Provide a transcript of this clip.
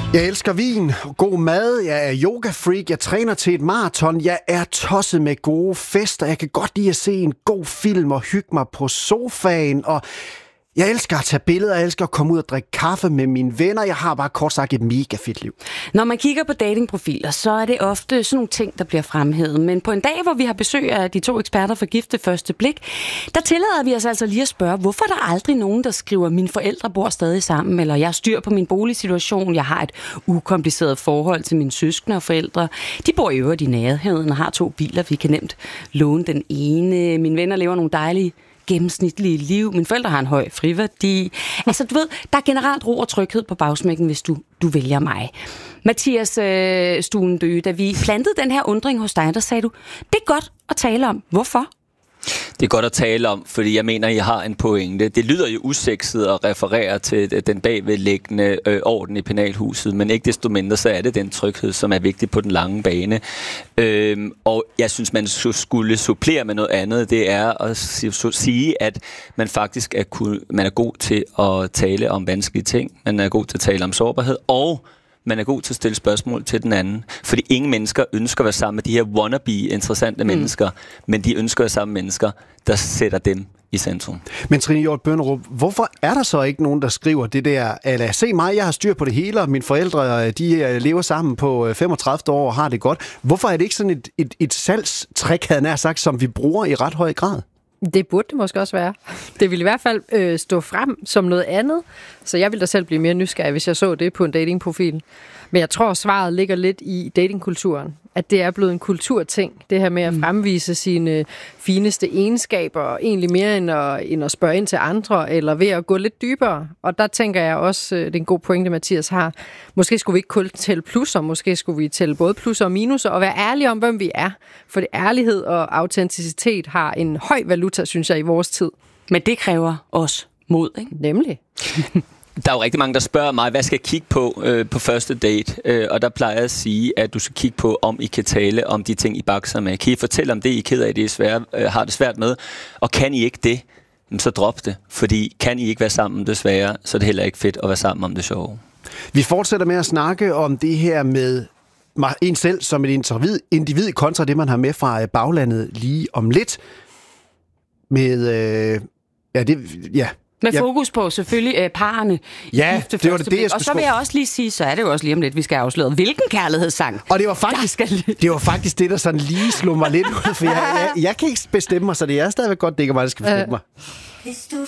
Jeg elsker vin, god mad, jeg er yoga-freak, jeg træner til et maraton, jeg er tosset med gode fester, jeg kan godt lide at se en god film og hygge mig på sofaen, og jeg elsker at tage billeder, jeg elsker at komme ud og drikke kaffe med mine venner, jeg har bare kort sagt et mega fedt liv. Når man kigger på datingprofiler, så er det ofte sådan nogle ting, der bliver fremhævet, men på en dag, hvor vi har besøg af de 2 eksperter for Gift ved første blik, der tillader vi os altså lige at spørge, hvorfor er der aldrig nogen, der skriver, mine forældre bor stadig sammen, eller jeg har styr på min boligsituation, jeg har et ukompliceret forhold til mine søskende og forældre, de bor i øvrigt i nærheden og har 2 biler, vi kan nemt låne den ene, mine venner lever nogle dejlige gennemsnitlige liv. Mine forældre har en høj friværdi. Altså, du ved, der er generelt ro og tryghed på bagsmækken, hvis du vælger mig. Mathias Stuendø, da vi plantede den her undring hos dig, der sagde du, det er godt at tale om. Hvorfor? Det er godt at tale om, fordi jeg mener, I har en pointe. Det lyder jo usekset at referere til den bagvedliggende orden i penalhuset, men ikke desto mindre, så er det den tryghed, som er vigtig på den lange bane. Og jeg synes, man skulle supplere med noget andet. Det er at sige, at man faktisk man er god til at tale om vanskelige ting. Man er god til at tale om sårbarhed, og man er god til at stille spørgsmål til den anden. Fordi ingen mennesker ønsker at være sammen med de her wannabe-interessante mennesker, men de ønsker at være sammen med mennesker, der sætter dem i centrum. Men Trine Hjort Bønderup, hvorfor er der så ikke nogen, der skriver det der, eller se mig, jeg har styr på det hele, og mine forældre, de lever sammen på 35 år og har det godt. Hvorfor er det ikke sådan et salgstrik, havde jeg nær sagt, som vi bruger i ret høj grad? Det burde det måske også være. Det vil i hvert fald stå frem som noget andet, så jeg vil da selv blive mere nysgerrig, hvis jeg så det på en datingprofil. Men jeg tror, svaret ligger lidt i datingkulturen. At det er blevet en kulturting. Det her med at fremvise sine fineste egenskaber, og egentlig mere end at spørge ind til andre, eller ved at gå lidt dybere. Og der tænker jeg også, det er en god pointe, Mathias har. Måske skulle vi ikke kun tælle plusser, måske skulle vi tælle både plusser og minuser, og være ærlige om, hvem vi er. For det ærlighed og autenticitet har en høj valuta, synes jeg, i vores tid. Men det kræver også mod, ikke? Nemlig. Der er jo rigtig mange, der spørger mig, hvad skal jeg kigge på første date? Og der plejer jeg at sige, at du skal kigge på, om I kan tale om de ting, I bakser med. Kan I fortælle om det, I er ked af, det er svært, har det svært med? Og kan I ikke det, så drop det. Fordi kan I ikke være sammen desværre, så er det heller ikke fedt at være sammen om det sjove. Vi fortsætter med at snakke om det her med en selv som et individ kontra det, man har med fra baglandet lige om lidt. Med fokus på selvfølgelig parerne. Ja, det var det, jeg skulle. Og så vil jeg også lige sige, så er det jo også lige om lidt, vi skal afsløre, hvilken kærlighedssang. Og det var faktisk det, der sådan lige slog mig lidt ud, for jeg kan ikke bestemme mig, så det er stadigvæk godt, det ikke er mig, der skal bestemme mig.